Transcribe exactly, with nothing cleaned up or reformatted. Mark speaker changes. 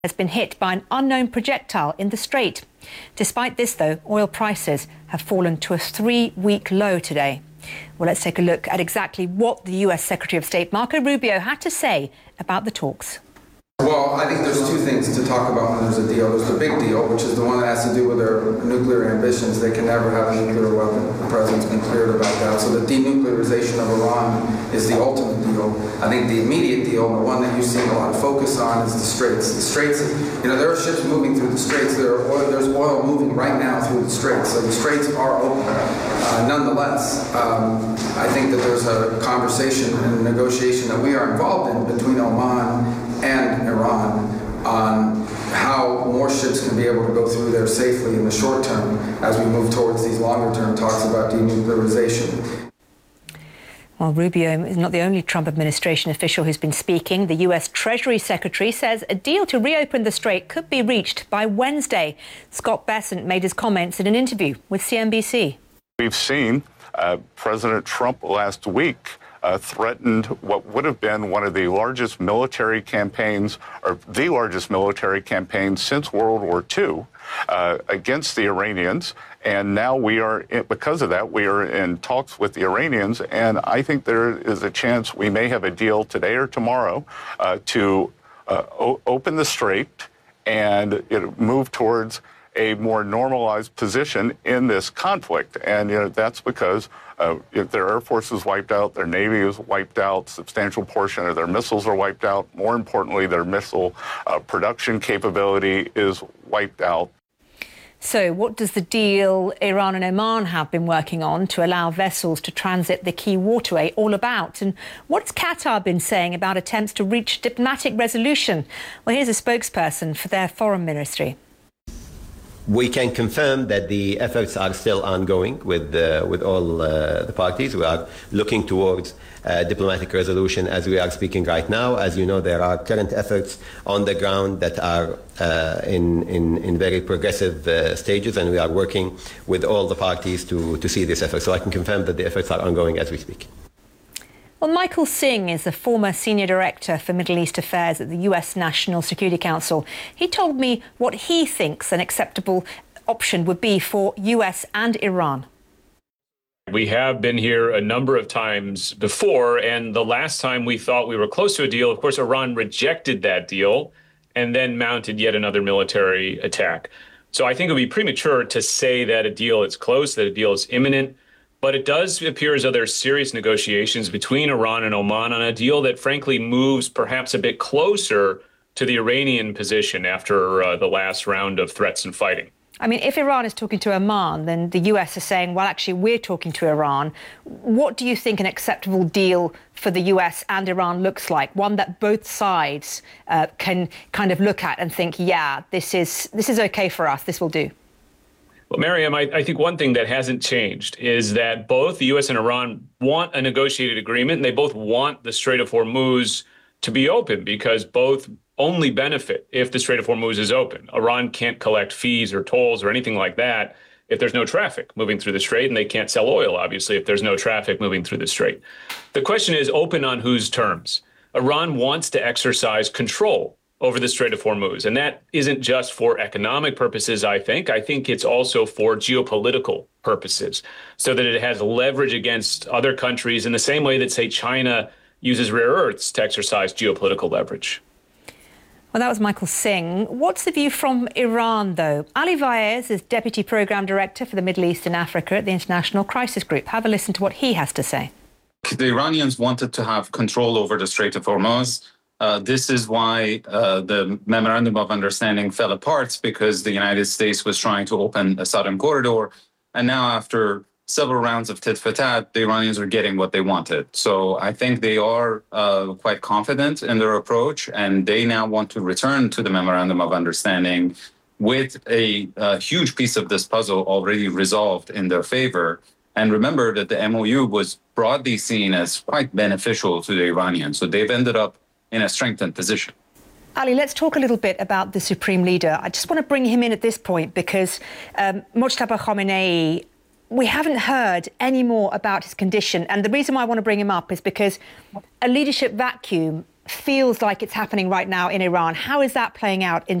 Speaker 1: has been hit by an unknown projectile in the Strait. Despite this, though, oil prices have fallen to a three-week low today. Well, let's take a look at exactly what the U S Secretary of State Marco Rubio had to say about the talks.
Speaker 2: Well, I think there's two things to talk about when there's a deal. There's the big deal, which is the one that has to do with their nuclear ambitions. They can never have a nuclear weapon. The president's been clear about that. So the denuclearization of Iran is the ultimate deal. I think the immediate deal, and the one that you've seen a lot of focus on, is the Straits. The Straits, you know, there are ships moving through the Straits. There are oil, there's oil moving right now through the Straits. So the Straits are open. Uh, nonetheless, um, I think that there's a conversation and a negotiation that we are involved in between Oman and Iran on how more ships can be able to go through there safely in the short term as we move towards these longer term talks about denuclearization.
Speaker 1: Well, Rubio is not the only Trump administration official who's been speaking. The U S Treasury Secretary says a deal to reopen the Strait could be reached by Wednesday. Scott Bessent made his comments in an interview with C N B C.
Speaker 3: We've seen uh, President Trump last week Uh, threatened what would have been one of the largest military campaigns, or the largest military campaign since World War Two, uh, against the Iranians. And now we are, in, because of that, we are in talks with the Iranians. And I think there is a chance we may have a deal today or tomorrow uh, to uh, o- open the Strait and you know, move towards a more normalized position in this conflict. And you know, that's because uh, if their Air Force is wiped out, their Navy is wiped out, substantial portion of their missiles are wiped out. More importantly, their missile uh, production capability is wiped out.
Speaker 1: So what does the deal Iran and Oman have been working on to allow vessels to transit the key waterway all about? And what's Qatar been saying about attempts to reach diplomatic resolution? Well, here's a spokesperson for their foreign ministry.
Speaker 4: We can confirm that the efforts are still ongoing with uh, with all uh, the parties. We are looking towards uh, diplomatic resolution as we are speaking right now. As you know, there are current efforts on the ground that are uh, in, in in very progressive uh, stages, and we are working with all the parties to to see this effort. So I can confirm that the efforts are ongoing as we speak.
Speaker 1: Well, Michael Singh is the former senior director for Middle East Affairs at the U S National Security Council. He told me what he thinks an acceptable option would be for U S and Iran.
Speaker 5: We have been here a number of times before, and the last time we thought we were close to a deal, of course, Iran rejected that deal and then mounted yet another military attack. So I think it would be premature to say that a deal is close, that a deal is imminent. But it does appear as though there are serious negotiations between Iran and Oman on a deal that, frankly, moves perhaps a bit closer to the Iranian position after uh, the last round of threats and fighting.
Speaker 1: I mean, if Iran is talking to Oman, then the U S is saying, well, actually, we're talking to Iran. What do you think an acceptable deal for the U S and Iran looks like? One that both sides uh, can kind of look at and think, yeah, this is this is OK for us. This will do.
Speaker 5: Well, Mariam, I, I think one thing that hasn't changed is that both the U S and Iran want a negotiated agreement, and they both want the Strait of Hormuz to be open because both only benefit if the Strait of Hormuz is open. Iran can't collect fees or tolls or anything like that if there's no traffic moving through the Strait, and they can't sell oil, obviously, if there's no traffic moving through the Strait. The question is open on whose terms? Iran wants to exercise control over the Strait of Hormuz. And that isn't just for economic purposes, I think. I think it's also for geopolitical purposes, so that it has leverage against other countries in the same way that, say, China uses rare earths to exercise geopolitical leverage.
Speaker 1: Well, that was Michael Singh. What's the view from Iran, though? Ali Vaez is Deputy Programme Director for the Middle East and Africa at the International Crisis Group. Have a listen to what he has to say.
Speaker 6: The Iranians wanted to have control over the Strait of Hormuz. Uh, this is why uh, the Memorandum of Understanding fell apart, because the United States was trying to open a southern corridor. And now, after several rounds of tit for tat, the Iranians are getting what they wanted. So I think they are uh, quite confident in their approach, and they now want to return to the Memorandum of Understanding with a, a huge piece of this puzzle already resolved in their favor. And remember that the M O U was broadly seen as quite beneficial to the Iranians. So they've ended up in a strengthened position.
Speaker 1: Ali, let's talk a little bit about the Supreme Leader. I just want to bring him in at this point because um, Mojtaba Khamenei, we haven't heard any more about his condition. And the reason why I want to bring him up is because a leadership vacuum feels like it's happening right now in Iran. How is that playing out in